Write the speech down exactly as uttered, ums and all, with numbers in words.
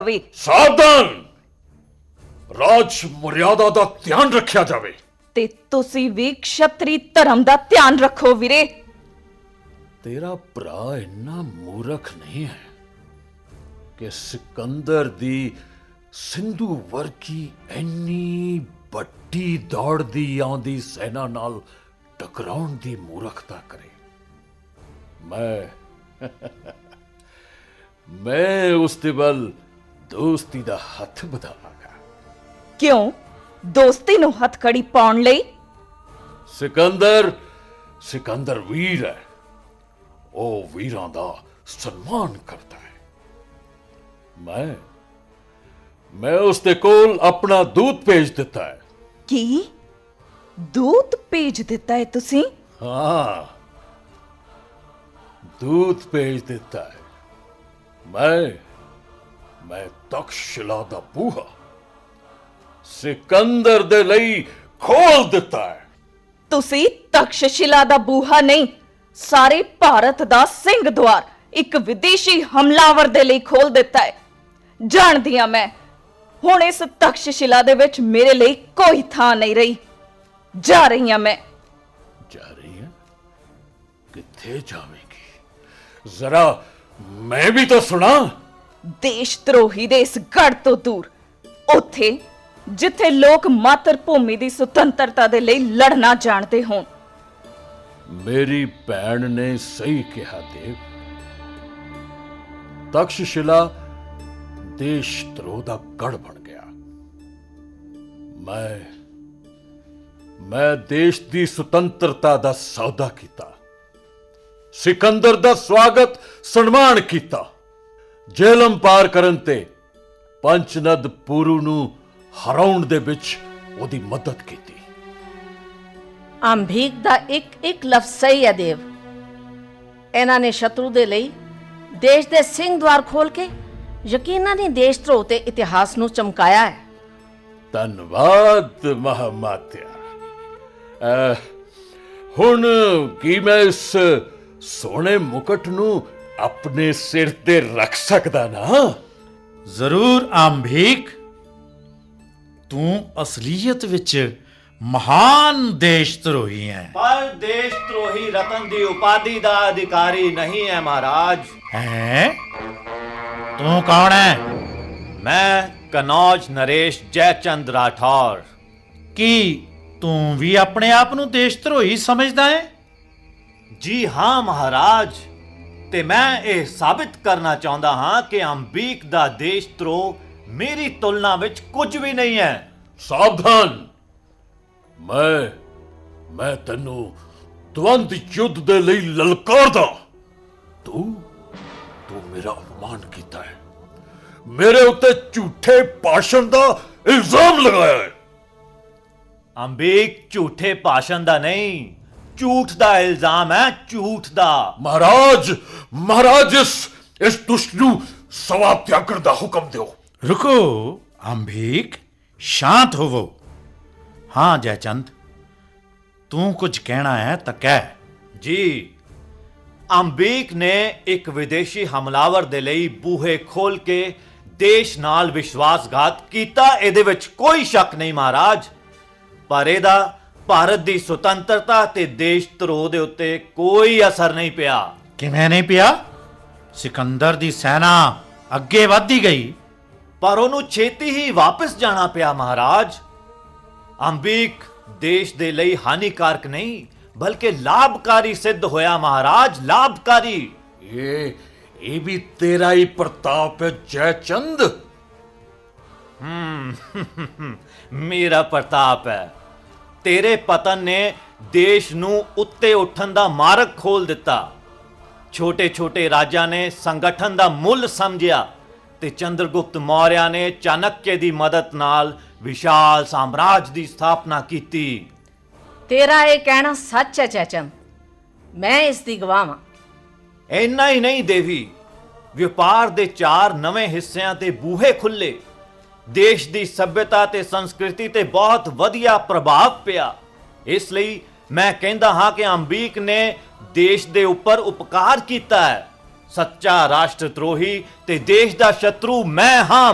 ਜਾਵੇ। ਸਾਵਧਾਨ, ਰਾਜ ਮਰਿਆਦਾ ਦਾ ਧਿਆਨ ਰੱਖਿਆ ਜਾਵੇ। ਤੇ ਤੁਸੀਂ ਵੀ ਖੱਤਰੀ ਧਰਮ ਦਾ ਧਿਆਨ ਰੱਖੋ ਵੀਰੇ। ਤੇਰਾ ਭਰਾ ਇੰਨਾ ਮੂਰਖ ਨਹੀਂ ਹੈ ਕਿ ਸਿਕੰਦਰ ਦੀ ਸਿੰਧੂ ਵਰਗੀ ਇੰਨੀ ਵੱਡੀ ਦੌੜਦੀ ਆਉਂਦੀ ਸੈਨਾ ਨਾਲ ਟਕਰਾਉਣ ਦੀ ਮੂਰਖਤਾ ਕਰੇ। ਮੈਂ ਮੈਂ ਉਸ ਦੇ ਵੱਲ ਦੋਸਤੀ ਦਾ ਹੱਥ ਵਧਾਵਾਂਗਾ। ਕਿਉਂ? ਦੋਸਤੀ ਨੂੰ ਹੱਥਕੜੀ ਪਾਉਣ ਲਈ? ਸਿਕੰਦਰ ਸਿਕੰਦਰ ਵੀਰ ਹੈ, ਉਹ ਵੀਰਾਂ ਦਾ ਸਨਮਾਨ ਕਰਦਾ ਹੈ। ਮੈਂ ਮੈਂ ਉਸ ਦੇ ਕੋਲ ਆਪਣਾ ਦੂਤ ਭੇਜ ਦਿੱਤਾ ਹੈ। ਕੀ ਦੂਤ ਭੇਜ ਦਿੱਤਾ ਹੈ ਤੁਸੀਂ? ਹਾਂ, ਦੂਤ ਭੇਜ ਦਿੱਤਾ ਹੈ। ਮੈਂ ਮੈਂ ਤਖਸ਼ਿਲਾ ਦਾ ਬੂਹਾ ਸਿਕੰਦਰ ਦੇ ਲਈ ਖੋਲ ਦਿੱਤਾ ਹੈ। ਤੁਸੀਂ ਤਖਸ਼ਿਲਾ ਦਾ ਬੂਹਾ ਨਹੀਂ, ਸਾਰੇ ਭਾਰਤ ਦਾ ਸਿੰਘ ਦੁਆਰ ਇੱਕ ਵਿਦੇਸ਼ੀ ਹਮਲਾਵਰ ਦੇ ਲਈ ਖੋਲ ਦਿੱਤਾ ਹੈ। ਜਾਣਦੀ ਹਾਂ ਮੈਂ, ਹੁਣ ਇਸ ਤਖਸ਼ਿਲਾ ਦੇ ਵਿੱਚ ਮੇਰੇ ਲਈ ਕੋਈ ਥਾਂ ਨਹੀਂ ਰਹੀ। ਜਾ ਰਹੀ ਹਾਂ ਮੈਂ। ਜਾ ਰਹੀ ਹੈ? ਕਿੱਥੇ ਜਾਵੇਂਗੀ? ਜ਼ਰਾ ਮੈਂ ਵੀ ਤਾਂ ਸੁਣਾ। ਦੇਸ਼ ਧਰੋਹੀ ਦੇ ਇਸ ਗੜ ਤੋਂ ਦੂਰ, ਉੱਥੇ ਜਿੱਥੇ ਲੋਕ ਮਾਤਰ ਭੂਮੀ ਦੀ ਸੁਤੰਤਰਤਾ ਦੇ ਲਈ ਲੜਨਾ ਜਾਣਦੇ ਹੋਣ। ਮੇਰੀ ਭੈਣ ਨੇ ਸਹੀ ਕਿਹਾ ਦੇਵ। ਤਖਸ਼ਿਲਾ ਦੇਸ਼ ਧਰੋਹ ਦਾ ਗੜ ਬਣ ਗਿਆ। ਮੈਂ ਮੈਂ ਦੇਸ਼ ਦੀ ਸੁਤੰਤਰਤਾ ਦਾ ਸੌਦਾ ਕੀਤਾ, ਸਿਕੰਦਰ ਦਾ ਸਵਾਗਤ ਸਨਮਾਨ ਕੀਤਾ, ਜੇਹਲਮ ਪਾਰ ਕਰਨ ਤੇ ਪੰਚਨਦ ਪੂਰੂ ਨੂੰ ਹਰਾਉਣ ਦੇ ਵਿੱਚ ਉਹਦੀ ਮਦਦ ਕੀਤੀ। ਅੰਬੀਕ ਦਾ ਇੱਕ ਇੱਕ ਲਫ਼ਜ਼ ਸਹੀ ਹੈ ਦੇਵ। ਇਹਨਾਂ ਨੇ ਸ਼ਤਰੂ ਦੇ ਲਈ ਦੇਸ਼ ਦੇ ਸਿੰਘ ਦੁਆਰ ਖੋਲ ਕੇ ਯਕੀਨਨ ਹੀ ਦੇਸ਼ ਧਰੋਹ ਤੇ ਇਤਿਹਾਸ ਨੂੰ ਚਮਕਾਇਆ ਹੈ। ਧੰਨਵਾਦ ਮਹਾਮਾਤਿਆ। ਹੁਣ ਕੀ ਮੈਂ ਇਸ ਸੋਹਣੇ ਮੁਕਟ ਨੂੰ ਆਪਣੇ ਸਿਰ ਤੇ ਰੱਖ ਸਕਦਾ ਨਾ? ਜ਼ਰੂਰ ਅੰਬੀਕ, ਤੂੰ ਅਸਲੀਅਤ ਵਿੱਚ ਮਹਾਨ ਦੇਸ਼ ਧਰੋਹੀ ਹੈ। ਪਰ ਦੇਸ਼ ਧਰੋਹੀ ਰਤਨ ਦੀ ਉਪਾਧੀ ਦਾ ਅਧਿਕਾਰੀ ਨਹੀਂ ਹੈ ਮਹਾਰਾਜ। ਹੈ? ਤੂੰ ਕੌਣ ਹੈ? ਮੈਂ ਕਨੌਜ ਨਰੇਸ਼ ਜੈਚੰਦ ਰਾਠੌਰ। ਕੀ ਤੂੰ ਵੀ ਆਪਣੇ ਆਪ ਨੂੰ ਦੇਸ਼ ਧਰੋਹੀ ਸਮਝਦਾ ਹੈ? ਜੀ ਹਾਂ ਮਹਾਰਾਜ, ਤੇ ਮੈਂ ਇਹ ਸਾਬਿਤ ਕਰਨਾ ਚਾਹੁੰਦਾ ਹਾਂ ਕਿ ਅੰਬੀਕ ਦਾ ਦੇਸ਼ ਧਰੋਹ ਮੇਰੀ ਤੁਲਨਾ ਵਿੱਚ ਕੁਝ ਵੀ ਨਹੀਂ ਹੈ। ਸਾਵਧਾਨ, ਮੈਂ ਮੈਂ ਤੈਨੂੰ ਦਵੰਦ ਯੁੱਧ ਦੇ ਲਈ ਲਲਕਾਰਦਾ। ਤੂੰ ਤੂੰ ਮੇਰਾ ਅਪਮਾਨ ਕੀਤਾ ਹੈ, ਮੇਰੇ ਉੱਤੇ ਝੂਠੇ ਭਾਸ਼ਣ ਦਾ ਇਲਜ਼ਾਮ ਲਗਾਇਆ ਹੈ। ਅੰਬੀਕ ਝੂਠੇ ਭਾਸ਼ਣ ਦਾ ਨਹੀਂ, ਝੂਠ ਦਾ ਇਲਜ਼ਾਮ ਹੈ, ਝੂਠ ਦਾ। ਮਹਾਰਾਜ ਮਹਾਰਾਜ ਇਸ ਇਸ ਦੁਸ਼ਟ ਨੂੰ ਸਵਾ ਤਿਆਗਣ ਦਾ ਹੁਕਮ ਦਿਓ। ਰੁਕੋ ਅੰਬੀਕ, ਸ਼ਾਂਤ ਹੋਵੋ। ਹਾਂ ਜੈਚੰਦ, ਤੂੰ ਕੁਝ ਕਹਿਣਾ ਹੈ ਤਾਂ ਕਹਿ। ਜੀ, ਅੰਬੀਕ ਨੇ ਇੱਕ ਵਿਦੇਸ਼ੀ ਹਮਲਾਵਰ ਦੇ ਲਈ ਬੂਹੇ ਖੋਲ ਕੇ ਦੇਸ਼ ਨਾਲ ਵਿਸ਼ਵਾਸਘਾਤ ਕੀਤਾ, ਇਹਦੇ ਵਿੱਚ ਕੋਈ ਸ਼ੱਕ ਨਹੀਂ ਮਹਾਰਾਜ। ਪਰ ਇਹਦਾ ਭਾਰਤ ਦੀ ਸੁਤੰਤਰਤਾ ਤੇ ਦੇਸ਼ ਧਰੋਹ ਦੇ ਉੱਤੇ ਕੋਈ ਅਸਰ ਨਹੀਂ ਪਿਆ। ਕਿਵੇਂ ਨਹੀਂ ਪਿਆ? ਸਿਕੰਦਰ ਦੀ ਸੈਨਾ ਅੱਗੇ ਵਧਦੀ ਗਈ, ਪਰ ਉਹਨੂੰ ਛੇਤੀ ਹੀ ਵਾਪਸ ਜਾਣਾ ਪਿਆ ਮਹਾਰਾਜ। ਅੰਬੀਕ ਦੇਸ਼ ਦੇ ਲਈ ਹਾਨੀਕਾਰਕ ਨਹੀਂ ਬਲਕਿ ਲਾਭਕਾਰੀ ਸਿੱਧ ਹੋਇਆ ਮਹਾਰਾਜ, ਲਾਭਕਾਰੀ। ਇਹ ਇਹ ਵੀ ਤੇਰਾ ਹੀ ਪ੍ਰਤਾਪ ਹੈ ਜੈਚੰਦ। ਹਮ ਮੇਰਾ ਪ੍ਰਤਾਪ ਹੈ। ਤੇਰੇ ਪਤਨ ਨੇ ਦੇਸ਼ ਨੂੰ ਉੱਤੇ ਉੱਠਣ ਦਾ ਮਾਰਗ ਖੋਲ ਦਿੱਤਾ। ਛੋਟੇ ਛੋਟੇ ਰਾਜਾਂ ਨੇ ਸੰਗਠਨ ਦਾ ਮੁੱਲ ਸਮਝਿਆ ਤੇ ਚੰਦਰਗੁਪਤ ਮੌਰਿਆ ਨੇ ਚਾਣਕਯ ਦੀ ਮਦਦ ਨਾਲ ਵਿਸ਼ਾਲ ਸਾਮਰਾਜ ਦੀ ਸਥਾਪਨਾ ਕੀਤੀ। ਤੇਰਾ ਇਹ ਕਹਿਣਾ ਸੱਚ ਹੈ ਜੈਚੰਦ, ਮੈਂ ਇਸ ਦੀ ਗਵਾਹ ਹਾਂ। ਇੰਨਾ ਹੀ ਨਹੀਂ ਦੇਵੀ, ਵਪਾਰ ਦੇ ਚਾਰ ਨਵੇਂ ਹਿੱਸਿਆਂ ਤੇ ਬੂਹੇ ਖੁੱਲੇ। ਦੇਸ਼ ਦੀ ਸੱਭਿਅਤਾ ਤੇ ਸੰਸਕ੍ਰਿਤੀ ਤੇ ਬਹੁਤ ਵਧੀਆ ਪ੍ਰਭਾਵ ਪਿਆ। ਇਸ ਲਈ ਮੈਂ ਕਹਿੰਦਾ ਹਾਂ ਕਿ ਅੰਬੀਕ ਨੇ ਦੇਸ਼ ਦੇ ਉੱਪਰ ਉਪਕਾਰ ਕੀਤਾ ਹੈ। ਸੱਚਾ ਰਾਸ਼ਟਰ ਧਰੋਹੀ ਤੇ ਦੇਸ਼ ਦਾ ਸ਼ਤਰੂ ਮੈਂ ਹਾਂ।